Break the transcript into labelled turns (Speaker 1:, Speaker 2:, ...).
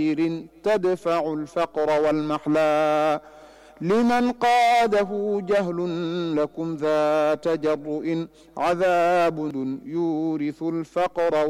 Speaker 1: تدفع الفقر والمحلا لمن قاده جهل لكم ذا تجرؤ عذاب يورث الفقر